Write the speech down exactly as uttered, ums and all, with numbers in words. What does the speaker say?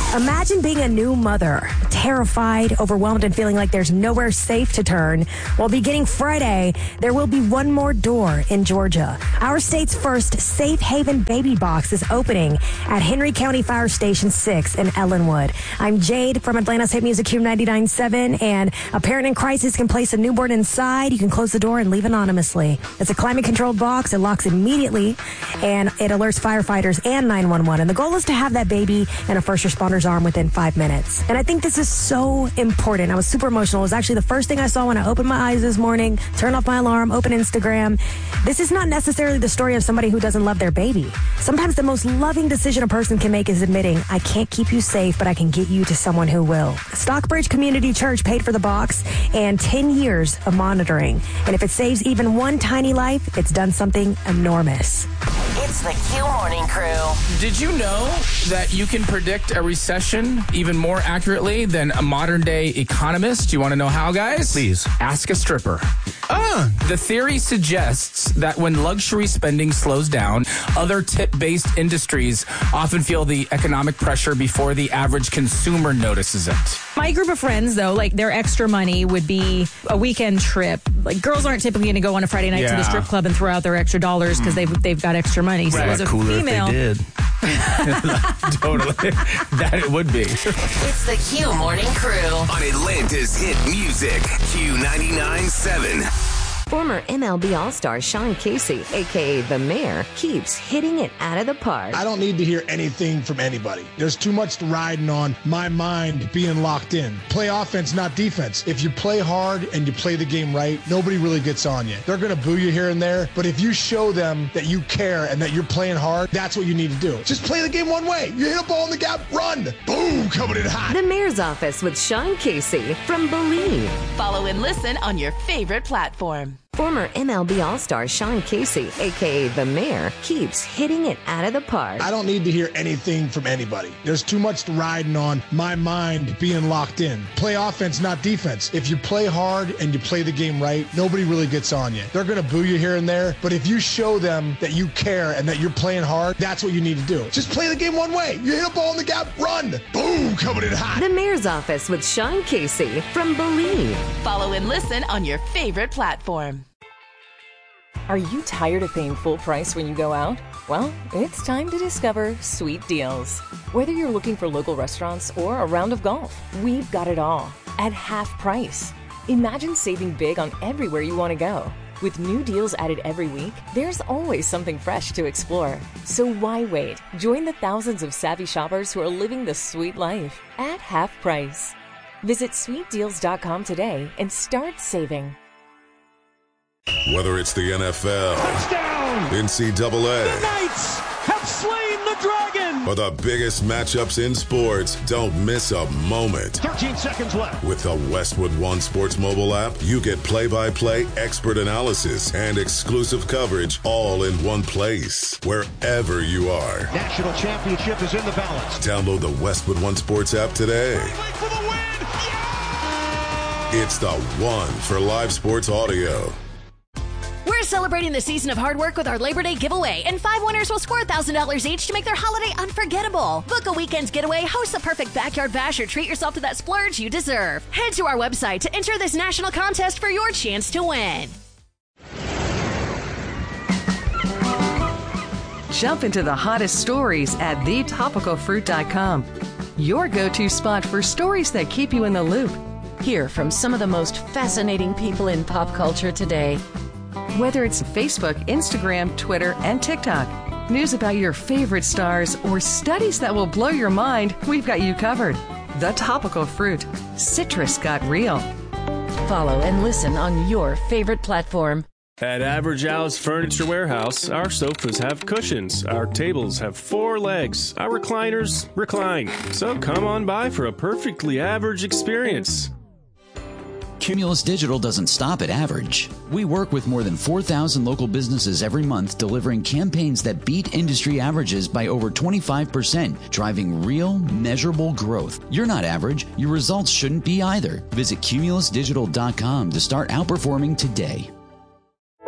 Imagine being a new mother, terrified, overwhelmed, and feeling like there's nowhere safe to turn. Well, beginning Friday, there will be one more door in Georgia. Our state's first safe haven baby box is opening at Henry County Fire Station six in Ellenwood. I'm Jade from Atlanta's Hit Music Q ninety-nine point seven, and a parent in crisis can place a newborn inside. You can close the door and leave anonymously. It's a climate-controlled box. It locks immediately, and it alerts firefighters and nine one one. And the goal is to have that baby in a first responder's arm within five minutes. And I think this is so important. I was super emotional. It was actually the first thing I saw when I opened my eyes this morning, turned off my alarm, opened Instagram. This is not necessarily the story of somebody who doesn't love their baby. Sometimes the most loving decision a person can make is admitting, I can't keep you safe, but I can get you to someone who will. Stockbridge Community Church paid for the box and ten years of monitoring. And if it saves even one tiny life, it's done something enormous. It's the Q Morning Crew. Did you know that you can predict a recession even more accurately than a modern-day economist? You want to know how, guys? Please. Ask a stripper. Ah. The theory suggests that when luxury spending slows down, other tip-based industries often feel the economic pressure before the average consumer notices it. My group of friends, though, like their extra money would be a weekend trip. Like girls aren't typically going to go on a Friday night Yeah. to the strip club and throw out their extra dollars because they've they've got extra money. So Right. as a Cooler female, if they did. Totally. That it would be. It's the Q Morning Crew. On Atlanta's Hit Music, Q ninety-nine point seven. Former M L B All-Star Sean Casey, a k a. The Mayor, keeps hitting it out of the park. I don't need to hear anything from anybody. There's too much riding on my mind being locked in. Play offense, not defense. If you play hard and you play the game right, nobody really gets on you. They're going to boo you here and there, but if you show them that you care and that you're playing hard, that's what you need to do. Just play the game one way. You hit a ball in the gap, run. Boom, coming in hot. The Mayor's Office with Sean Casey from Believe. Follow and listen on your favorite platform. Former M L B All-Star Sean Casey, a k a. The Mayor, keeps hitting it out of the park. I don't need to hear anything from anybody. There's too much riding on my mind being locked in. Play offense, not defense. If you play hard and you play the game right, nobody really gets on you. They're going to boo you here and there, but if you show them that you care and that you're playing hard, that's what you need to do. Just play the game one way. You hit a ball in the gap, run. Boom, coming in hot. The Mayor's Office with Sean Casey from Believe. Follow and listen on your favorite platform. Are you tired of paying full price when you go out? Well, it's time to discover Sweet Deals. Whether you're looking for local restaurants or a round of golf, we've got it all at half price. Imagine saving big on everywhere you want to go. With new deals added every week, there's always something fresh to explore. So why wait? Join the thousands of savvy shoppers who are living the sweet life at half price. Visit sweet deals dot com today and start saving. Whether it's the N F L, touchdown, N C double A, the Knights have slain the dragon, or the biggest matchups in sports, don't miss a moment. thirteen seconds left. With the Westwood One Sports mobile app, you get play-by-play expert analysis and exclusive coverage all in one place, wherever you are. National championship is in the balance. Download the Westwood One Sports app today. For the win. Yeah! It's the one for live sports audio. We're celebrating the season of hard work with our Labor Day giveaway, and five winners will score one thousand dollars each to make their holiday unforgettable. Book a weekend's getaway, host the perfect backyard bash, or treat yourself to that splurge you deserve. Head to our website to enter this national contest for your chance to win. Jump into the hottest stories at the topical fruit dot com. Your go-to spot for stories that keep you in the loop. Hear from some of the most fascinating people in pop culture today. Whether it's Facebook, Instagram, Twitter, and TikTok, news about your favorite stars, or studies that will blow your mind, we've got you covered. The Topical Fruit. Citrus got real. Follow and listen on your favorite platform. At Average Al's Furniture Warehouse, our sofas have cushions, our tables have four legs, our recliners recline. So come on by for a perfectly average experience. Cumulus Digital doesn't stop at average. We work with more than four thousand local businesses every month, delivering campaigns that beat industry averages by over twenty-five percent, driving real, measurable growth. You're not average. Your results shouldn't be either. Visit cumulus digital dot com to start outperforming today.